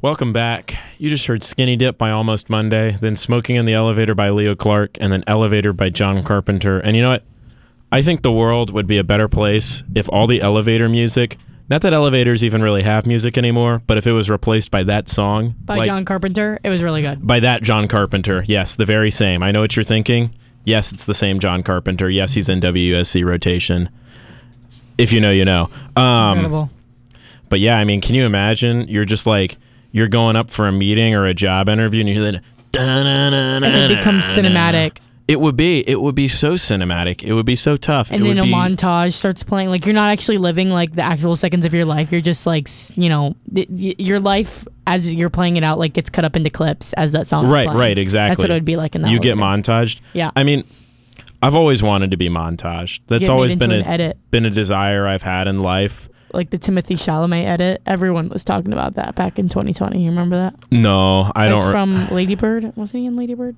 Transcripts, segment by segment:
Welcome back. You just heard Skinny Dip by Almost Monday, then Smoking in the Elevator by Leo Clark, and then Elevator by John Carpenter. And you know what? I think the world would be a better place if all the elevator music, not that elevators even really have music anymore, but if it was replaced by that song. By John Carpenter, it was really good. By that John Carpenter, yes, the very same. I know what you're thinking. Yes, it's the same John Carpenter. Yes, he's in WSC rotation. If you know, you know. Incredible. But yeah, I mean, can you imagine? You're just like, you're going up for a meeting or a job interview, and you hear that, and it becomes cinematic. It would be so cinematic. It would be so tough. And then a montage starts playing. Like, you're not actually living like the actual seconds of your life. You're just like, you know, your life as you're playing it out, like, gets cut up into clips as that song. Right, exactly. That's what it would be like in that. You get montaged. Yeah. I mean, I've always wanted to be montaged. That's always been a desire I've had in life. Like the Timothy Chalamet edit. Everyone was talking about that back in 2020. You remember that? No, I don't. From Lady Bird? Wasn't he in Lady Bird?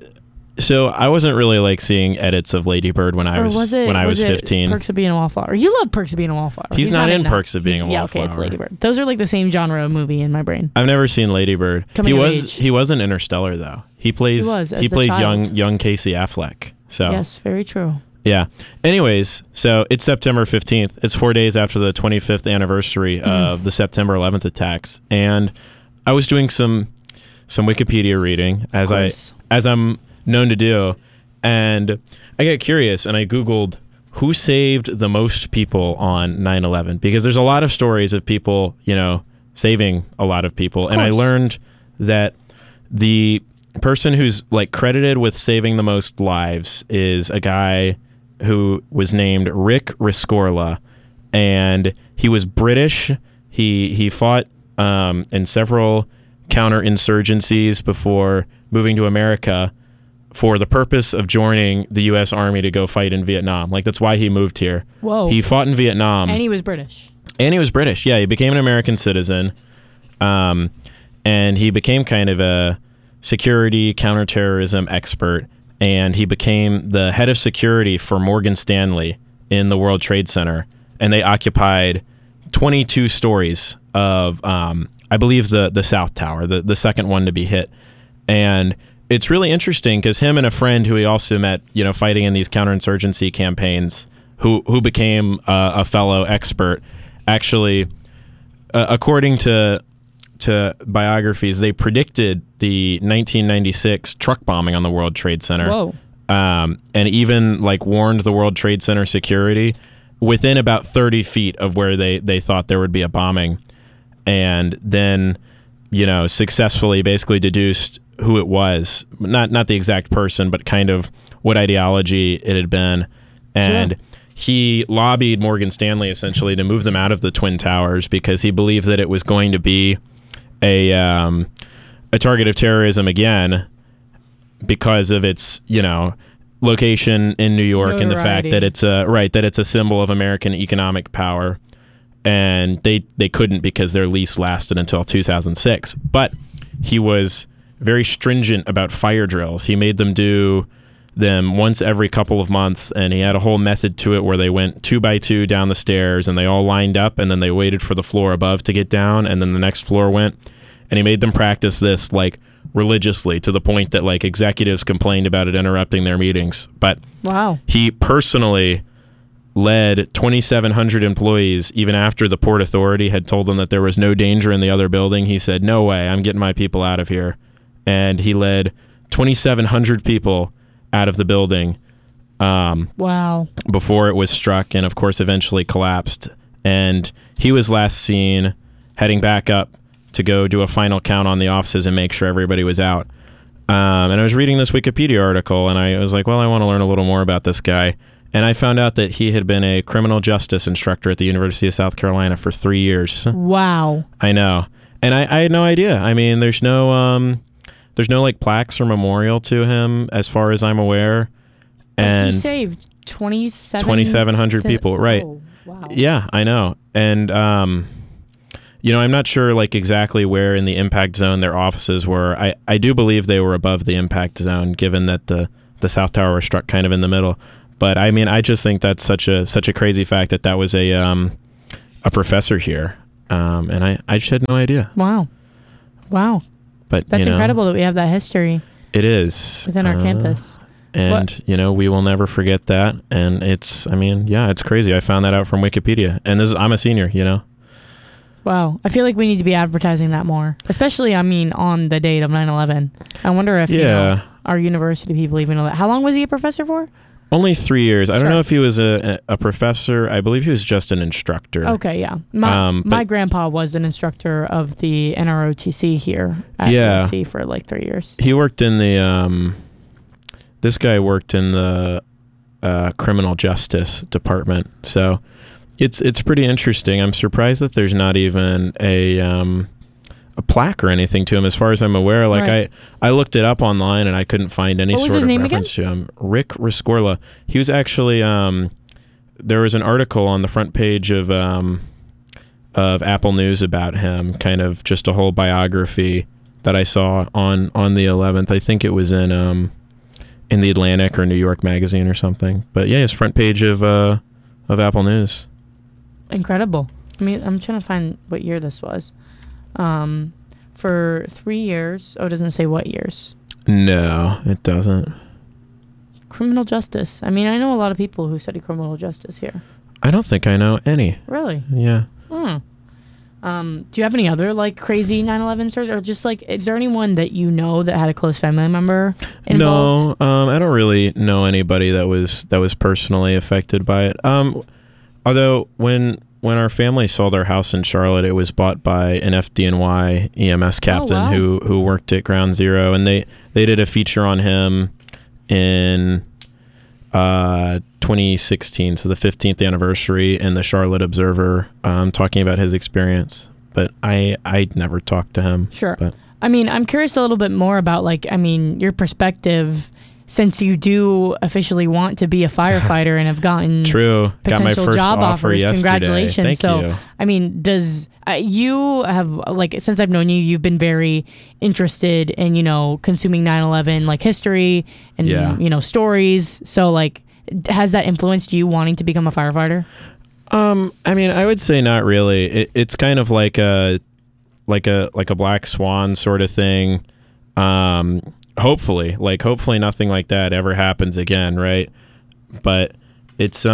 So I wasn't really like seeing edits of Lady Bird when I was 15. Perks of Being a Wallflower. You love Perks of Being a Wallflower. He's not in Perks of Being a Wallflower. Yeah, okay, it's Lady Bird. Those are like the same genre of movie in my brain. I've never seen Lady Bird. He was in Interstellar though. He plays young Casey Affleck. So yes, very true. Yeah. Anyways, so it's September 15th. It's 4 days after the 25th anniversary of the September 11th attacks, and I was doing some Wikipedia reading as I'm known to do, and I got curious and I Googled who saved the most people on 9/11, because there's a lot of stories of people, you know, saving a lot of people, and I learned that the person who's like credited with saving the most lives is a guy who was named Rick Rescorla, and he was British. He fought in several counterinsurgencies before moving to America for the purpose of joining the U.S. Army to go fight in Vietnam. Like, that's why he moved here. Whoa. He fought in Vietnam. And he was British. Yeah, he became an American citizen. And he became kind of a security, counterterrorism expert. And he became the head of security for Morgan Stanley in the World Trade Center. And they occupied 22 stories of, I believe, the South Tower, the second one to be hit. And it's really interesting because him and a friend who he also met, you know, fighting in these counterinsurgency campaigns, who became a fellow expert, actually, according to biographies, they predicted the 1996 truck bombing on the World Trade Center. Whoa. And even like warned the World Trade Center security within about 30 feet of where they thought there would be a bombing. And then, you know, successfully basically deduced who it was. Not the exact person, but kind of what ideology it had been. And sure. He lobbied Morgan Stanley essentially to move them out of the Twin Towers because he believed that it was going to be a target of terrorism again because of its, you know, location in New York and the fact that it's a symbol of American economic power, and they couldn't because their lease lasted until 2006. But he was very stringent about fire drills. He made them do them once every couple of months, and he had a whole method to it where they went 2 by 2 down the stairs and they all lined up, and then they waited for the floor above to get down, and then the next floor went. And he made them practice this like religiously to the point that like executives complained about it interrupting their meetings. But wow, he personally led 2,700 employees even after the Port Authority had told them that there was no danger in the other building. He said, "No way, I'm getting my people out of here." And he led 2,700 people out of the building. Wow. Before it was struck, and of course eventually collapsed. And he was last seen heading back up to go do a final count on the offices and make sure everybody was out. And I was reading this Wikipedia article, and I was like, well, I want to learn a little more about this guy. And I found out that he had been a criminal justice instructor at the University of South Carolina for 3 years. Wow. I know. And I had no idea. I mean, there's no like plaques or memorial to him as far as I'm aware. And he saved 2,700 people, right? Oh, wow. Yeah, I know. And you know, I'm not sure like exactly where in the impact zone their offices were. I do believe they were above the impact zone, given that the South Tower was struck kind of in the middle. But I mean, I just think that's such a crazy fact that was a professor here, and I just had no idea. Wow. Wow. But That's incredible that we have that history it is within our campus. And, we will never forget that. And it's crazy. I found that out from Wikipedia. And I'm a senior, Wow. I feel like we need to be advertising that more, especially, on the date of 9/11. I wonder if our university people even know that. How long was he a professor for? Only 3 years. I Sure. don't know if he was a professor. I believe he was just an instructor. Okay, yeah. My grandpa was an instructor of the NROTC here at USC for like 3 years. He worked in the... this guy worked in the criminal justice department. So it's pretty interesting. I'm surprised that there's not even a plaque or anything to him, as far as I'm aware. Like right. I looked it up online and I couldn't find any sort of reference to him. Rick Rescorla. He was actually there was an article on the front page of Apple News about him, kind of just a whole biography that I saw on the 11th. I think it was in the Atlantic or New York Magazine or something. But yeah, it's front page of Apple News. Incredible. I'm trying to find what year this was. For 3 years. Oh, it doesn't say what years. No, it doesn't. Criminal justice. I know a lot of people who study criminal justice here. I don't think I know any. Really? Yeah. Do you have any other like crazy 9/11 stories, or just like, is there anyone that you know that had a close family member involved? No, I don't really know anybody that was personally affected by it. Although when our family sold our house in Charlotte, it was bought by an FDNY EMS captain who worked at Ground Zero, and they did a feature on him in 2016, so the 15th anniversary, in the Charlotte Observer, talking about his experience. But I never talked to him. Sure. But. I'm curious a little bit more about your perspective, since you do officially want to be a firefighter and have gotten got my first job offer offers. yesterday. Congratulations. Thank you. Does you have, since I've known you, you've been very interested in, consuming 9/11 history and stories. So has that influenced you wanting to become a firefighter? I would say not really. It's kind of like a black swan sort of thing. Hopefully nothing like that ever happens again, right? But it's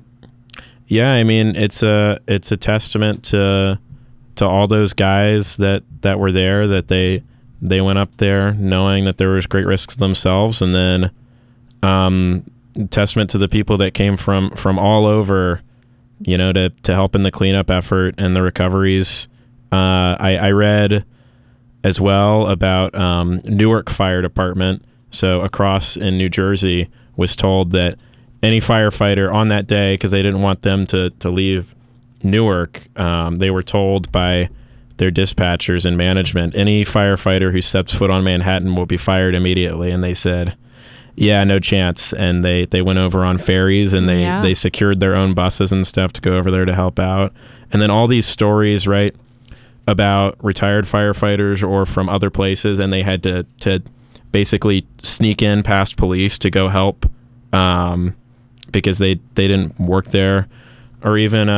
it's a testament to all those guys that were there, that they went up there knowing that there was great risks themselves, and then testament to the people that came from all over, to help in the cleanup effort and the recoveries. I read as well about Newark Fire Department, so across in New Jersey, was told that any firefighter on that day, because they didn't want them to leave Newark, they were told by their dispatchers and management, any firefighter who steps foot on Manhattan will be fired immediately. And they said, yeah, no chance. And they went over on ferries, and they secured their own buses and stuff to go over there to help out. And then all these stories, right, about retired firefighters or from other places, and they had to basically sneak in past police to go help because they didn't work there. Or even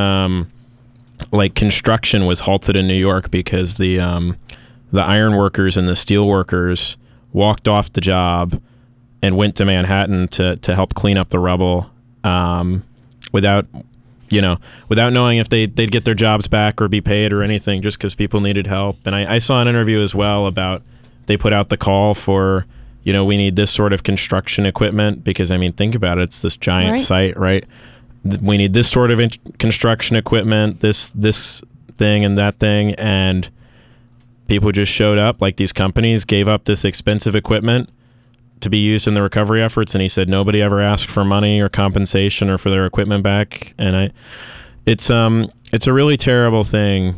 construction was halted in New York because the iron workers and the steel workers walked off the job and went to Manhattan to help clean up the rubble without knowing if they'd get their jobs back or be paid or anything, just because people needed help. And I saw an interview as well about, they put out the call for, we need this sort of construction equipment, because think about it, it's this giant site, right? We need this sort of construction equipment, this thing and that thing, and people just showed up. These companies gave up this expensive equipment to be used in the recovery efforts, and he said nobody ever asked for money or compensation or for their equipment back. And it's a really terrible thing,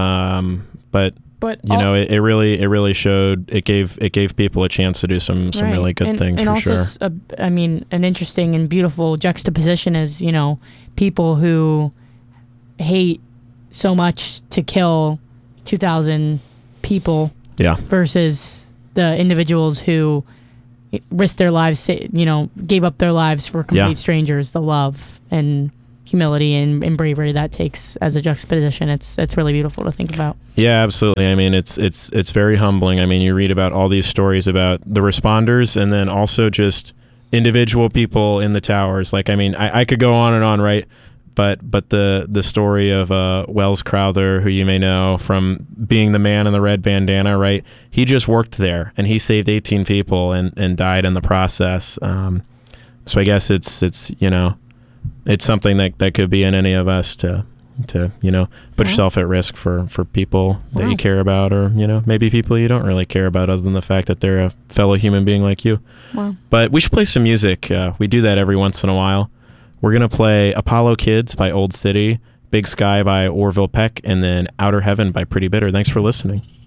but it really showed, it gave people a chance to do some really good things, and for also, sure. An interesting and beautiful juxtaposition is, people who hate so much to kill 2,000 people, versus the individuals who risked their lives, gave up their lives for complete strangers, the love and humility and bravery that takes as a juxtaposition. It's really beautiful to think about. Yeah, absolutely. I mean, it's very humbling. I mean, you read about all these stories about the responders, and then also just individual people in the towers. Like, I mean, I could go on and on, right? But the story of Wells Crowther, who you may know from being the man in the red bandana, right? He just worked there, and he saved 18 people and died in the process. So I guess it's you know, it's something that could be in any of us to you know, put yourself at risk for people that you care about, or you know, maybe people you don't really care about, other than the fact that they're a fellow human being like you. Wow. But we should play some music. We do that every once in a while. We're going to play Apollo Kids by Old City, Big Sky by Orville Peck, and then Outer Heaven by Pretty Bitter. Thanks for listening.